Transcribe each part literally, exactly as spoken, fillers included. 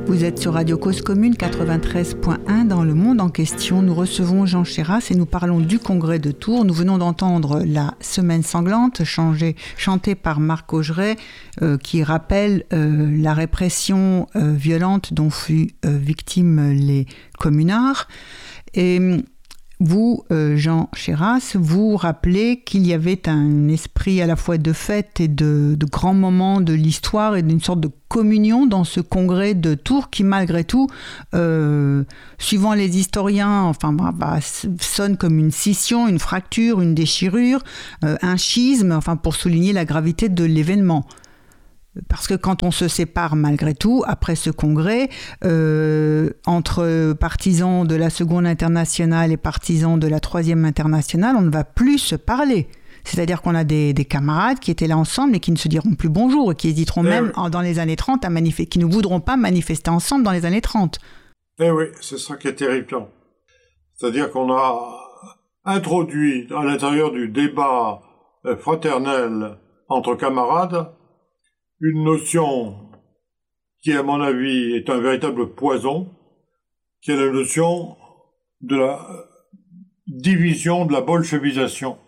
Vous êtes sur Radio Cause Commune quatre-vingt-treize point un dans le monde en question. Nous recevons Jean Chéras et nous parlons du congrès de Tours. Nous venons d'entendre La Semaine sanglante, changée, chantée par Marc Augeret, euh, qui rappelle euh, la répression euh, violente dont furent euh, victimes les communards. Et vous, euh, Jean Chéras, vous rappelez qu'il y avait un esprit à la fois de fête et de, de grands moments de l'histoire et d'une sorte de communion dans ce congrès de Tours qui, malgré tout, euh, suivant les historiens, enfin, bah, bah, sonne comme une scission, une fracture, une déchirure, euh, un schisme, enfin, pour souligner la gravité de l'événement. Parce que quand on se sépare malgré tout, après ce congrès, euh, entre partisans de la Seconde Internationale et partisans de la Troisième Internationale, on ne va plus se parler. C'est-à-dire qu'on a des, des camarades qui étaient là ensemble et qui ne se diront plus bonjour et qui hésiteront eh même oui. dans les années trente à manifester, qui ne voudront pas manifester ensemble dans les années trente. Eh oui, c'est ça qui est terrifiant. C'est-à-dire qu'on a introduit à l'intérieur du débat fraternel entre camarades une notion qui, à mon avis, est un véritable poison, qui est la notion de la division, de la bolchevisation.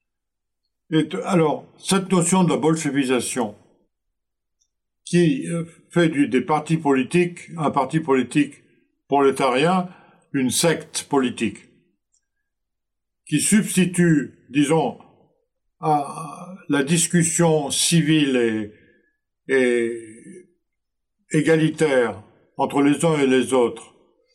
Et alors, cette notion de la bolchevisation, qui fait du, des partis politiques, un parti politique prolétarien, une secte politique, qui substitue, disons, à la discussion civile et et égalitaire entre les uns et les autres,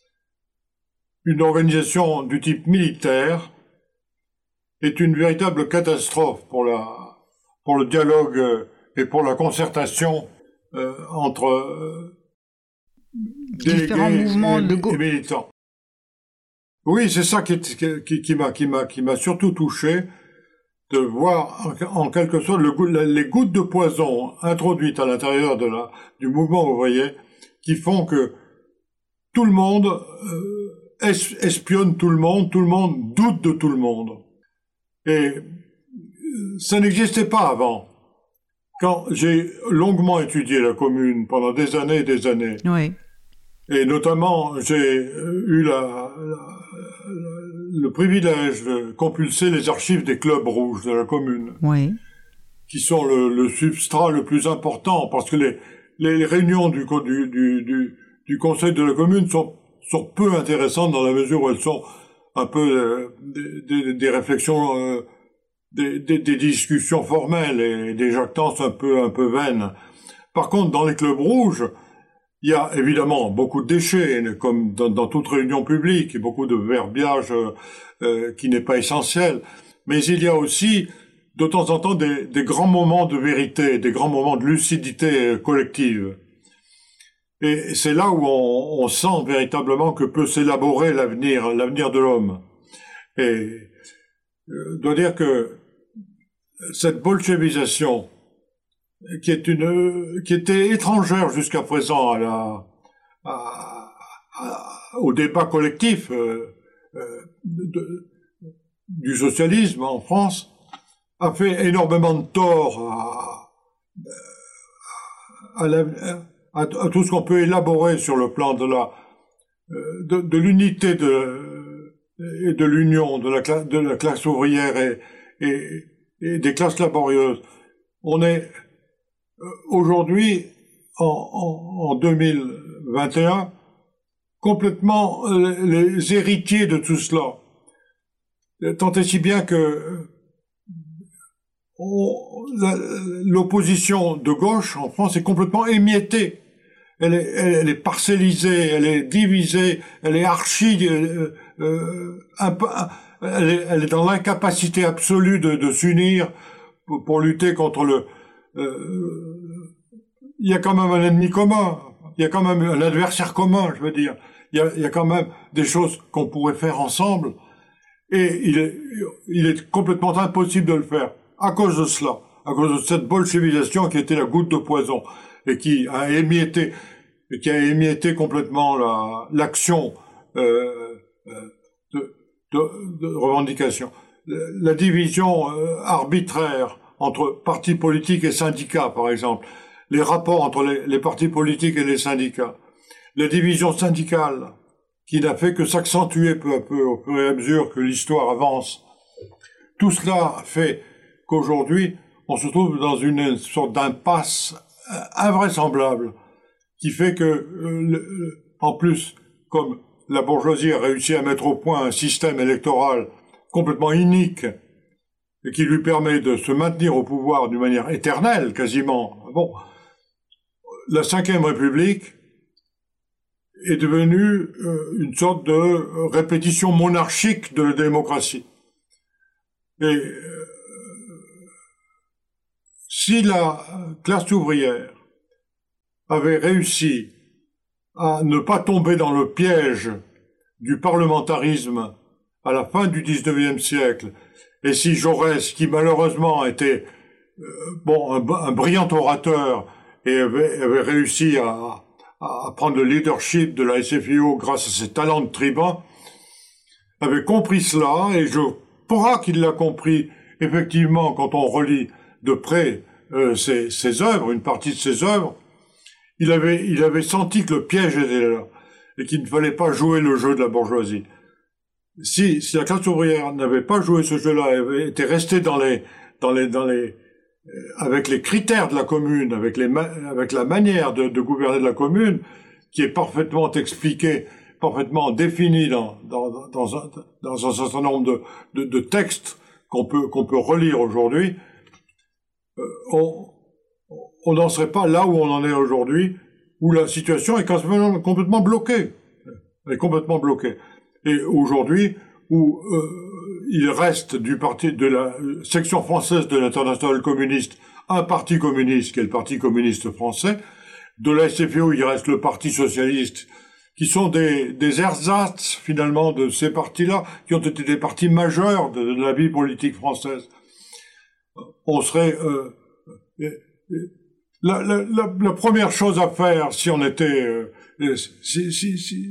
une organisation du type militaire est une véritable catastrophe pour la, pour le dialogue et pour la concertation euh, entre euh, différents mouvements et, de go- et militants. Oui, c'est ça qui, qui, qui m'a, qui m'a, qui m'a surtout touché, de voir en, en quelque sorte le, les gouttes de poison introduites à l'intérieur de la, du mouvement ouvrier qui font que tout le monde euh, es, espionne tout le monde, tout le monde doute de tout le monde. Et euh, ça n'existait pas avant. Quand j'ai longuement étudié la commune pendant des années et des années, oui. et notamment j'ai eu la, la le privilège de compulser les archives des clubs rouges de la commune, oui. qui sont le, le substrat le plus important, parce que les, les réunions du, du, du, du, du conseil de la commune sont, sont peu intéressantes dans la mesure où elles sont un peu euh, des, des, des réflexions, euh, des, des, des discussions formelles et des jactances un peu, un peu vaines. Par contre, dans les clubs rouges, il y a évidemment beaucoup de déchets, comme dans, dans toute réunion publique, et beaucoup de verbiage euh, euh, qui n'est pas essentiel. Mais il y a aussi, de temps en temps, des, des grands moments de vérité, des grands moments de lucidité collective. Et c'est là où on, on sent véritablement que peut s'élaborer l'avenir, l'avenir de l'homme. Et je dois dire que cette bolchevisation, qui est une, qui était étrangère jusqu'à présent à la, à, à, au débat collectif euh, euh, de, du socialisme en France, a fait énormément de tort à, à, la, à, à tout ce qu'on peut élaborer sur le plan de la, de, de l'unité de, et de l'union de la classe, de la classe ouvrière et, et, et des classes laborieuses. On est aujourd'hui, en, en, en deux mille vingt et un, complètement euh, les héritiers de tout cela. Tant et si bien que on, la, l'opposition de gauche en France est complètement émiettée. Elle est, elle, elle est parcellisée, elle est divisée, elle est archi... Euh, euh, un, elle, est, elle est dans l'incapacité absolue de, de s'unir pour, pour lutter contre le... Euh, il y a quand même un ennemi commun, il y a quand même un adversaire commun, je veux dire. Il y a, il y a quand même des choses qu'on pourrait faire ensemble, et il est, il est complètement impossible de le faire à cause de cela, à cause de cette bolchevisation qui était la goutte de poison et qui a émietté, et qui a émietté complètement la, l'action euh, de, de, de revendication. La division euh, arbitraire entre partis politiques et syndicats, par exemple, les rapports entre les, les partis politiques et les syndicats, la division syndicale, qui n'a fait que s'accentuer peu à peu au fur et à mesure que l'histoire avance. Tout cela fait qu'aujourd'hui, on se trouve dans une sorte d'impasse invraisemblable, qui fait que, euh, en plus, comme la bourgeoisie a réussi à mettre au point un système électoral complètement inique, et qui lui permet de se maintenir au pouvoir d'une manière éternelle, quasiment, bon, la Cinquième République est devenue euh, une sorte de répétition monarchique de la démocratie. Et euh, si la classe ouvrière avait réussi à ne pas tomber dans le piège du parlementarisme à la fin du dix-neuvième siècle, et si Jaurès, qui malheureusement était euh, bon un, un brillant orateur et avait, avait réussi à, à prendre le leadership de la S F I O grâce à ses talents de tribun, avait compris cela, et je crois qu'il l'a compris effectivement quand on relit de près euh, ses, ses œuvres, une partie de ses œuvres, il avait, il avait senti que le piège était là, et qu'il ne fallait pas jouer le jeu de la bourgeoisie. Si, si la classe ouvrière n'avait pas joué ce jeu-là, avait été restée dans les, dans les, dans les, euh, avec les critères de la commune, avec les, avec la manière de, de gouverner de la commune, qui est parfaitement expliquée, parfaitement définie dans, dans, dans un, dans un certain nombre de, de, de textes qu'on peut, qu'on peut relire aujourd'hui, euh, on, on n'en serait pas là où on en est aujourd'hui, où la situation est complètement bloquée. Elle est complètement bloquée. Et aujourd'hui, où euh, il reste du parti de la section française de l'Internationale communiste un parti communiste, qui est le Parti communiste français, de la S F I O, il reste le Parti socialiste, qui sont des, des ersatz, finalement, de ces partis-là, qui ont été des partis majeurs de, de la vie politique française. On serait... Euh, la, la, la, la première chose à faire, si on était... Euh, si, si, si,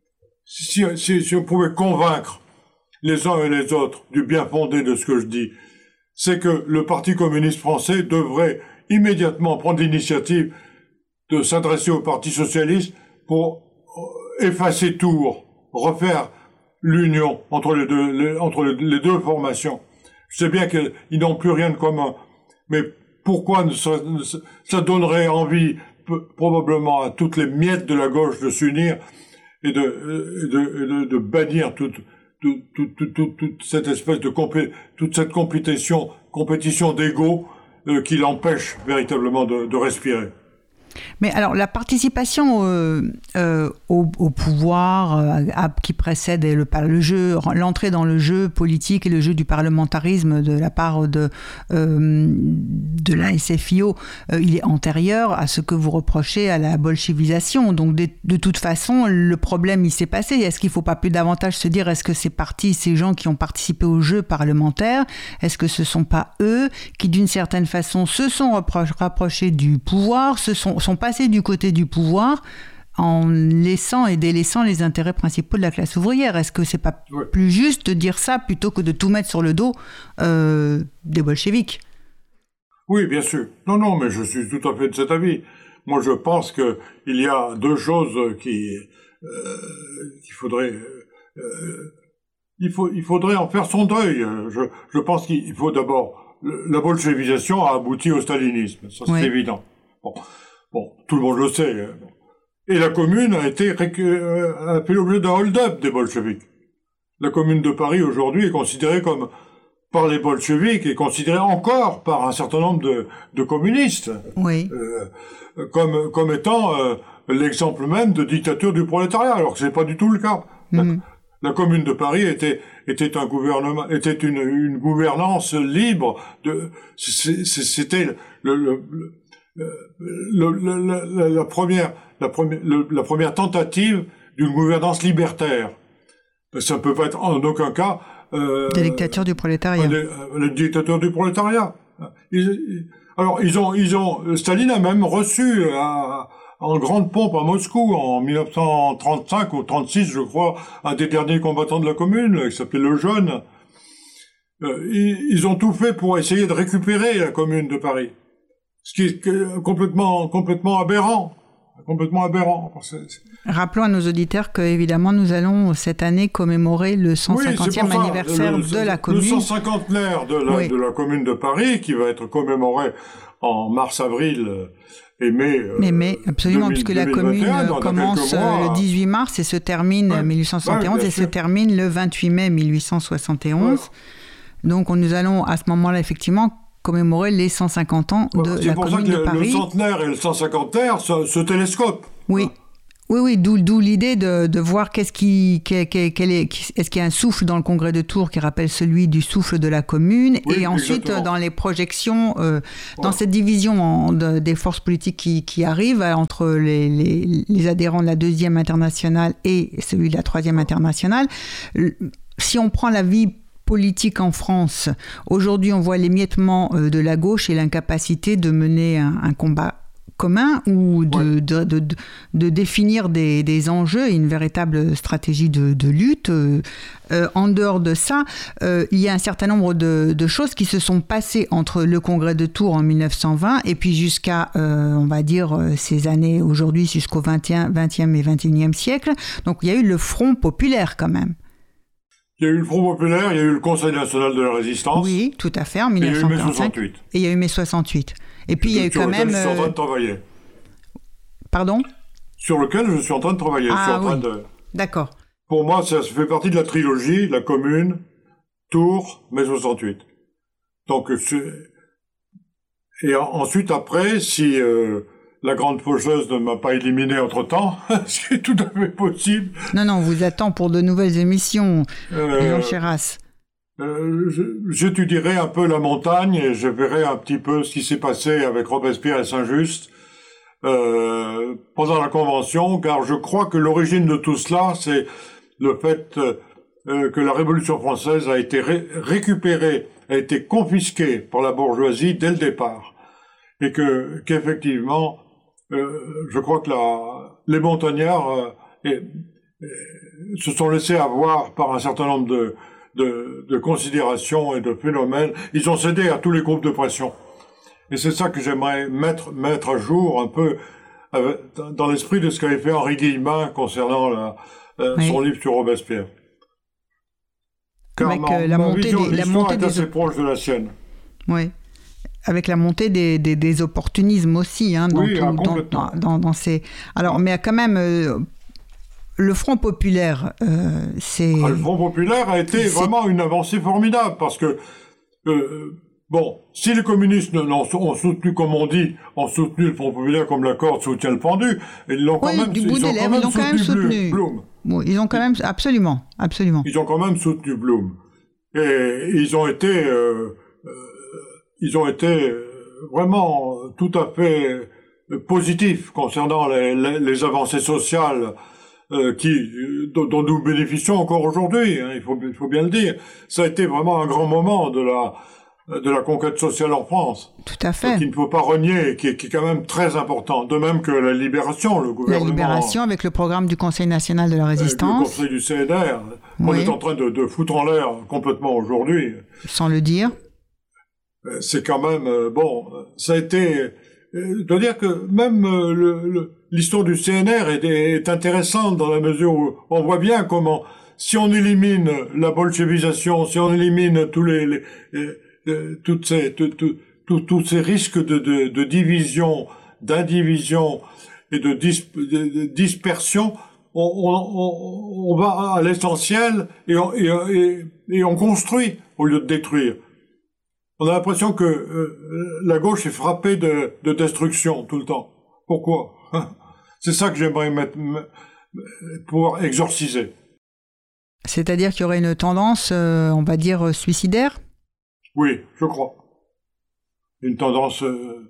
Si, si, si on pouvait convaincre les uns et les autres du bien fondé de ce que je dis, c'est que le Parti communiste français devrait immédiatement prendre l'initiative de s'adresser au Parti socialiste pour effacer Tours, refaire l'union entre les deux, les, entre les deux formations. Je sais bien qu'ils n'ont plus rien de commun, mais pourquoi ça, ça donnerait envie probablement à toutes les miettes de la gauche de s'unir et de, de, de, de bannir toute, toute, toute, toute, toute cette espèce de compé, toute cette compétition, compétition d'ego euh, qui l'empêche véritablement de, de respirer. Mais alors, la participation euh, euh, au, au pouvoir euh, à, qui précède le, le jeu, l'entrée dans le jeu politique et le jeu du parlementarisme de la part de, euh, de la S F I O, euh, il est antérieur à ce que vous reprochez à la bolchevisation. Donc, de, de toute façon, le problème, il s'est passé. Est-ce qu'il ne faut pas plus davantage se dire, est-ce que ces partis, ces gens qui ont participé au jeu parlementaire, est-ce que ce ne sont pas eux qui, d'une certaine façon, se sont rapprochés du pouvoir, se sont sont passés du côté du pouvoir en laissant et délaissant les intérêts principaux de la classe ouvrière. Est-ce que c'est pas ouais. plus juste de dire ça plutôt que de tout mettre sur le dos euh, des bolcheviks? Oui, bien sûr. Non, non, mais je suis tout à fait de cet avis. Moi, je pense que il y a deux choses qui euh, qu'il faudrait euh, il faut il faudrait en faire son deuil. Je je pense qu'il faut d'abord la bolchevisation a abouti au stalinisme, ça c'est oui. évident. Bon. Bon, tout le monde le sait. Et la commune a été a fait l'objet d'un hold-up des bolcheviks. La commune de Paris aujourd'hui est considérée comme, par les bolcheviks, est considérée encore par un certain nombre de, de communistes, oui. euh, comme comme étant euh, l'exemple même de dictature du prolétariat, alors que c'est pas du tout le cas. Mm. La, la commune de Paris était était un gouvernement, était une une gouvernance libre. De c'était le, le, le Le, le, le, la première, la première, le, la première tentative d'une gouvernance libertaire. Ça ne peut pas être en aucun cas euh, la dictature du prolétariat. La dictature du prolétariat. Ils, alors ils ont, ils ont. Staline a même reçu à, en grande pompe à Moscou en mille neuf cent trente-cinq ou trente-six, je crois, un des derniers combattants de la Commune, qui s'appelait Le Jeune. Euh, ils, ils ont tout fait pour essayer de récupérer la Commune de Paris. Ce qui est complètement, complètement aberrant. complètement aberrant. Rappelons à nos auditeurs que, évidemment, nous allons cette année commémorer le cent cinquantième oui, anniversaire le, de la commune. Le cent cinquantenaire de la, oui. de la commune de Paris, qui va être commémoré en mars-avril et mai. Mais, mais absolument, deux mille, puisque la commune commence mois, le dix-huit mars et se termine ouais, mille huit cent soixante et onze ouais, et sûr. se termine le vingt-huit mai mille huit cent soixante et onze. Ouais. Donc, nous allons à ce moment-là, effectivement, commémorer les cent cinquante ans de ouais, la commune de Paris. C'est pour ça que le, le centenaire et le cent cinquantenaire se, se télescopent. Oui. Oui, oui, d'où, d'où l'idée de, de voir qu'est-ce qui, quel, quel est, est-ce qu'il y a un souffle dans le congrès de Tours qui rappelle celui du souffle de la commune, oui, et ensuite exactement. dans les projections, euh, dans ouais. cette division en, de, des forces politiques qui, qui arrivent entre les, les, les adhérents de la deuxième internationale et celui de la troisième internationale. Si on prend la vie politique en France, aujourd'hui on voit l'émiettement de la gauche et l'incapacité de mener un, un combat commun ou de, ouais. de, de, de, de définir des, des enjeux et une véritable stratégie de, de lutte. Euh, en dehors de ça, euh, il y a un certain nombre de, de choses qui se sont passées entre le congrès de Tours en mille neuf cent vingt et puis jusqu'à, euh, on va dire, ces années aujourd'hui jusqu'au vingtième et vingt et unième siècle. Donc il y a eu le Front populaire quand même. Il y a eu le Front populaire, il y a eu le Conseil national de la résistance. Oui, tout à fait, en mille neuf cent quarante-cinq. Et il y a eu mai soixante-huit. Et puis il y a eu quand même... Sur lequel je suis en train de travailler. Pardon ? Sur lequel je suis en train de travailler. Ah, je suis en train oui. de... D'accord. Pour moi, ça fait partie de la trilogie, la commune, Tours, mai soixante-huit. Donc, et ensuite, après, si euh, la grande faucheuse ne m'a pas éliminé entre-temps, ce qui est tout à fait possible... Non, non, on vous attend pour de nouvelles émissions, euh, Jean Chéras. Euh, j'étudierai un peu la montagne et je verrai un petit peu ce qui s'est passé avec Robespierre et Saint-Just euh, pendant la Convention, car je crois que l'origine de tout cela, c'est le fait euh, que la Révolution française a été ré récupérée, a été confisquée par la bourgeoisie dès le départ, et que qu'effectivement, euh, je crois que la, les montagnards euh, et, et, se sont laissés avoir par un certain nombre de De, de considérations et de phénomènes. Ils ont cédé à tous les groupes de pression. Et c'est ça que j'aimerais mettre, mettre à jour un peu euh, dans l'esprit de ce qu'avait fait Henri Guillemin concernant la, euh, oui. son livre sur Robespierre. Car Avec ma, euh, la ma montée vision des, de la montée est des assez proche de la sienne. Oui. Avec la montée des, des, des opportunismes aussi, hein, dans, oui, tout, ah, dans, dans, dans ces... Alors, mais quand même... Euh, Le Front populaire, euh, c'est... Ah, le Front populaire a été vraiment une avancée formidable, parce que, euh, bon, si les communistes ont soutenu, comme on dit, ont soutenu le Front populaire comme la corde soutient le pendu, ils l'ont quand oui, même, du bout ils des ont lèvres, quand même ils ont quand même soutenu Blum. Bon, ils ont quand même, absolument, absolument. Ils ont quand même soutenu Blum. Et ils ont été, euh, euh, ils ont été vraiment tout à fait positifs concernant les, les, les avancées sociales Euh, qui, dont, dont nous bénéficions encore aujourd'hui, hein, il faut, il faut bien le dire. Ça a été vraiment un grand moment de la, de la conquête sociale en France. Tout à fait. Qu'il ne faut pas renier, qui est, qui est quand même très important. De même que la libération, le gouvernement... La libération avec le programme du Conseil national de la résistance. Le Conseil du C N R. Oui. On est en train de, de foutre en l'air complètement aujourd'hui. Sans le dire. C'est quand même, bon, ça a été... Je dois dire que même euh, le, le, l'histoire du C N R est, est intéressante dans la mesure où on voit bien comment, si on élimine la bolchevisation, si on élimine tous les, les, les toutes ces, tout, tout, tout, tous ces risques de, de, de division, d'indivision et de, dis, de, de dispersion, on, on, on va à l'essentiel et on, et, et, et on construit au lieu de détruire. On a l'impression que euh, la gauche est frappée de, de destruction tout le temps. Pourquoi ? C'est ça que j'aimerais mettre, pouvoir exorciser. C'est-à-dire qu'il y aurait une tendance, euh, on va dire, suicidaire ? Oui, je crois. Une tendance, euh,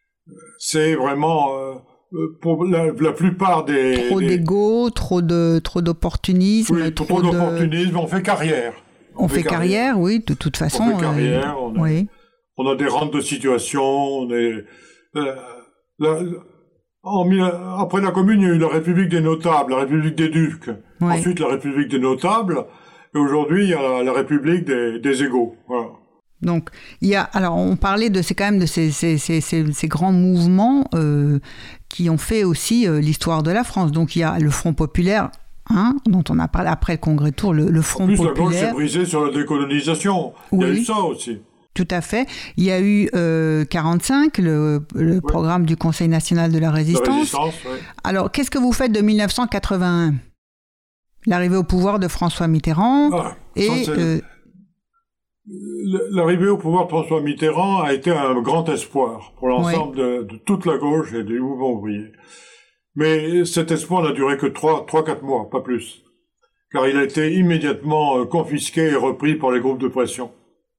c'est vraiment, euh, pour la, la plupart des... Trop des... d'ego, trop de, trop d'opportunisme. Oui, trop, trop d'opportunisme, de... on fait carrière. On, on fait, fait carrière, carrière, oui, de toute façon. On fait carrière, euh, on, est, oui. on a des rentes de situation, on est... Euh, la, en, après la Commune, il y a eu la République des notables, la République des ducs, oui. Ensuite la République des notables, et aujourd'hui il y a la, la République des, des égaux. Voilà. Donc, il y a, alors on parlait de, c'est quand même de ces, ces, ces, ces, ces grands mouvements euh, qui ont fait aussi euh, l'histoire de la France. Donc, il y a le Front populaire, hein, dont on a parlé après le Congrès de Tours, le, le Front en plus, populaire. La gauche s'est brisée sur la décolonisation. Oui. Il y a eu ça aussi. Tout à fait. Il y a eu euh, quarante-cinq, le, le oui. programme du Conseil national de la résistance. La résistance, oui. Alors, qu'est-ce que vous faites de mille neuf cent quatre-vingt-un ? L'arrivée au pouvoir de François Mitterrand ah, et... Euh, L'arrivée au pouvoir de François Mitterrand a été un grand espoir pour l'ensemble oui. de, de toute la gauche et du mouvement ouvrier. Mais cet espoir n'a duré que trois, trois, quatre mois, pas plus. Car il a été immédiatement confisqué et repris par les groupes de pression.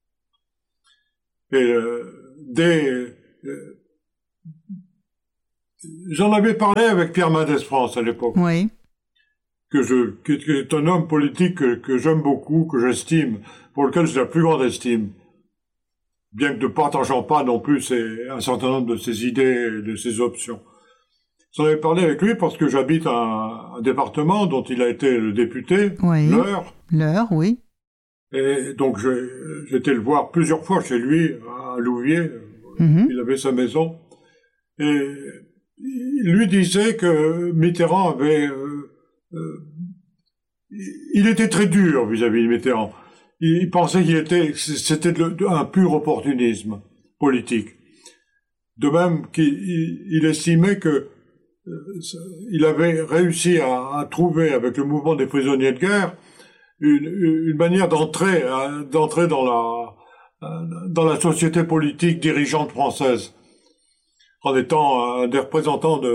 Et euh, dès... Euh, j'en avais parlé avec Pierre Mendès France à l'époque. Oui. Que je, qui est un homme politique que, que j'aime beaucoup, que j'estime, pour lequel j'ai la plus grande estime. Bien que ne partageant pas non plus ses, un certain nombre de ses idées et de ses options. J'en avais parlé avec lui parce que j'habite un, un département dont il a été le député, oui. l'Eure. L'Eure, oui. Et donc j'ai, j'étais le voir plusieurs fois chez lui, à Louviers. Mm-hmm. Il avait sa maison. Et il lui disait que Mitterrand avait... Euh, Euh, il était très dur vis-à-vis de Mitterrand. Il pensait qu'il était, c'était de, un pur opportunisme politique. De même qu'il il estimait que euh, il avait réussi à, à trouver avec le mouvement des prisonniers de guerre une, une manière d'entrer, d'entrer dans la, dans la société politique dirigeante française, en étant un des représentants de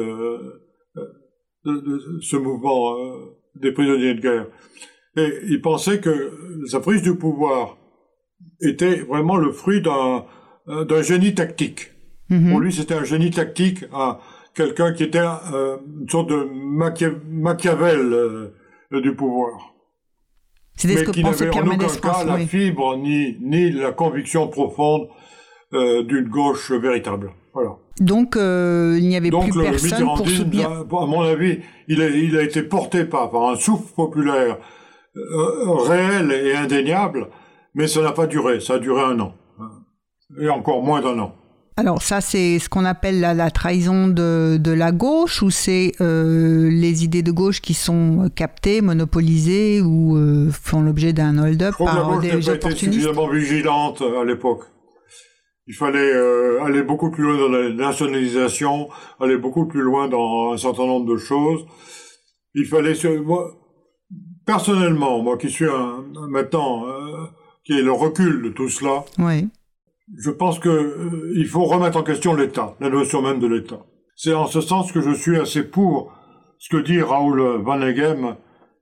De, de ce mouvement euh, des prisonniers de guerre. Et il pensait que sa prise du pouvoir était vraiment le fruit d'un, euh, d'un génie tactique. Mm-hmm. Pour lui, c'était un génie tactique, un, quelqu'un qui était euh, une sorte de Machiavel, Machiavel euh, du pouvoir. C'était mais ce que qui n'avait en aucun cas France, la oui. fibre ni, ni la conviction profonde euh, d'une gauche véritable. Voilà. Donc, euh, il n'y avait Donc, plus personne pour soutenir. À mon avis, il a, il a été porté par, par un souffle populaire euh, réel et indéniable, mais ça n'a pas duré. Ça a duré un an. Et encore moins d'un an. Alors ça, c'est ce qu'on appelle la, la trahison de, de la gauche, ou c'est euh, les idées de gauche qui sont captées, monopolisées, ou euh, font l'objet d'un hold-up par des opportunistes ? Je crois que la gauche n'a pas été suffisamment vigilante à l'époque. Il fallait euh, aller beaucoup plus loin dans la nationalisation, aller beaucoup plus loin dans un certain nombre de choses. Il fallait... Moi, personnellement, moi qui suis un, un maintenant, euh, qui est le recul de tout cela, oui. je pense que euh, il faut remettre en question l'État, la notion même de l'État. C'est en ce sens que je suis assez pour ce que dit Raoul Vaneigem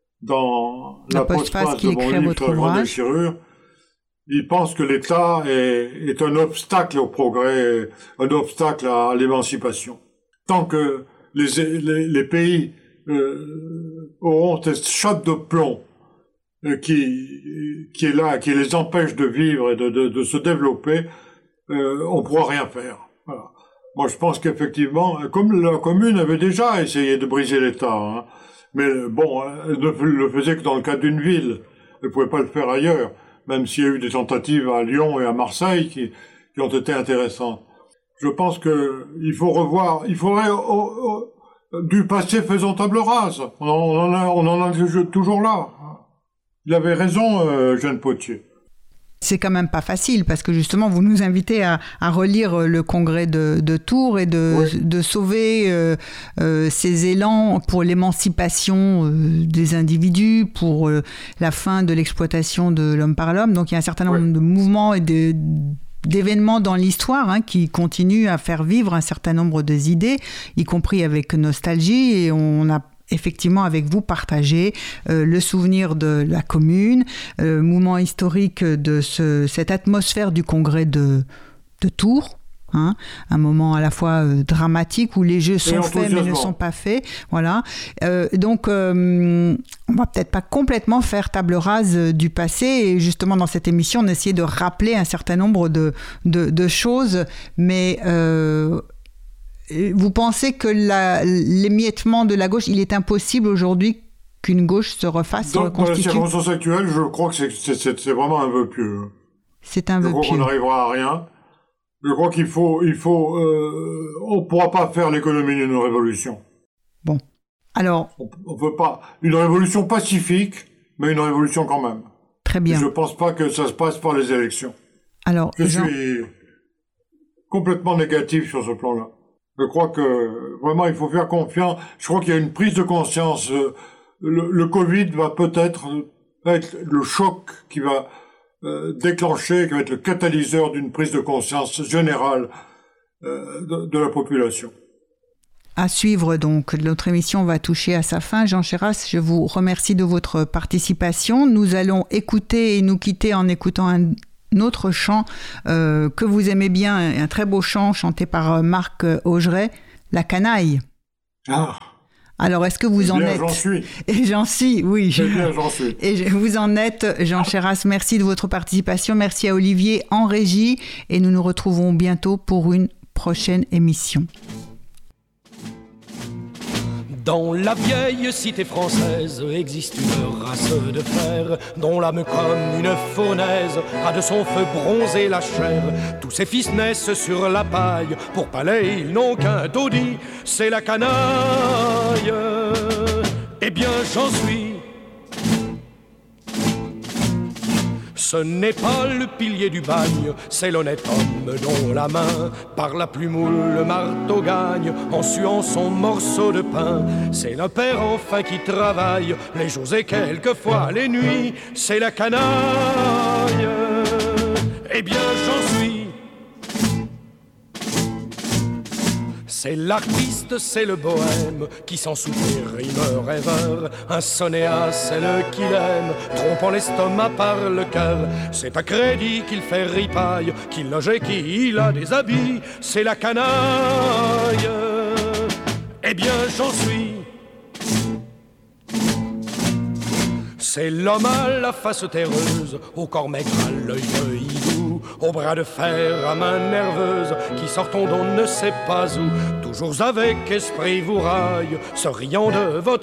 dans la, la postface de mon livre « Grande déchirure ». Il pense que l'État est, est un obstacle au progrès, un obstacle à l'émancipation. Tant que les, les, les pays euh, auront cette chape de plomb euh, qui, qui est là, qui les empêche de vivre et de, de, de se développer, euh, on ne pourra rien faire. Voilà. Moi, je pense qu'effectivement, comme la commune avait déjà essayé de briser l'État, hein, mais bon, elle ne le faisait que dans le cadre d'une ville, elle ne pouvait pas le faire ailleurs. Même s'il y a eu des tentatives à Lyon et à Marseille qui, qui ont été intéressantes. Je pense que il faut revoir, il faudrait oh, oh, du passé faisant table rase. On en a, on en a toujours là. Il avait raison, euh, Jeanne Potier. C'est quand même pas facile, parce que justement, vous nous invitez à, à relire le congrès de, de Tours et de, oui. de sauver euh, euh, ces élans pour l'émancipation euh, des individus, pour euh, la fin de l'exploitation de l'homme par l'homme. Donc il y a un certain nombre oui. de mouvements et de, d'événements dans l'histoire hein, qui continuent à faire vivre un certain nombre d'idées, y compris avec nostalgie, et on a effectivement avec vous partager euh, le souvenir de la commune, euh, moment historique de ce, cette atmosphère du congrès de, de Tours, hein, un moment à la fois euh, dramatique où les jeux sont faits mais ne sont pas faits, voilà. Euh, donc euh, on va peut-être pas complètement faire table rase du passé, et justement dans cette émission on a essayé de rappeler un certain nombre de, de, de choses, mais euh, vous pensez que la, l'émiettement de la gauche, il est impossible aujourd'hui qu'une gauche se refasse, se dans, reconstitue ? Dans les circonstances actuelles, je crois que c'est, c'est, c'est, c'est vraiment un vœu pieux. C'est un Je vœu crois pieux. qu'on n'arrivera à rien. Je crois qu'il faut, il faut, euh, on ne pourra pas faire l'économie d'une révolution. Bon. Alors. On ne peut pas. Une révolution pacifique, mais une révolution quand même. Très bien. Et je ne pense pas que ça se passe par les élections. Alors, je Jean... suis complètement négatif sur ce plan-là. Je crois que vraiment il faut faire confiance. Je crois qu'il y a une prise de conscience. Le, le Covid va peut-être être le choc qui va euh, déclencher, qui va être le catalyseur d'une prise de conscience générale euh, de, de la population. À suivre donc, notre émission va toucher à sa fin. Jean Chéras, je vous remercie de votre participation. Nous allons écouter et nous quitter en écoutant un autre chant euh, que vous aimez bien, un très beau chant chanté par Marc Augeret, La Canaille. Ah. Alors, est-ce que vous eh en bien, êtes? J'en suis. Et j'en suis, oui. Eh bien, j'en suis. Et je, vous en êtes, Jean Chéras. Merci de votre participation. Merci à Olivier en régie. Et nous nous retrouvons bientôt pour une prochaine émission. Dans la vieille cité française existe une race de fer dont l'âme comme une faunaise a de son feu bronzé la chair. Tous ses fils naissent sur la paille, pour palais ils n'ont qu'un taudis, c'est la canaille. Eh bien j'en suis. Ce n'est pas le pilier du bagne, c'est l'honnête homme dont la main, par la plume ou le marteau gagne, en suant son morceau de pain. C'est le père enfin qui travaille, les jours et quelquefois les nuits, c'est la canaille. Eh bien j'en suis. C'est l'artiste, c'est le bohème, qui sans soupir rime rêveur. Un sonéa, c'est le qu'il aime, trompant l'estomac par le cœur. C'est à crédit qu'il fait ripaille, qu'il loge et qu'il a des habits, c'est la canaille. Eh bien j'en suis. C'est l'homme à la face terreuse, au corps maigre à l'œil de hidou, au bras de fer à main nerveuse, qui sortons d'on ne sait pas où, toujours avec esprit vous raille, se riant de votre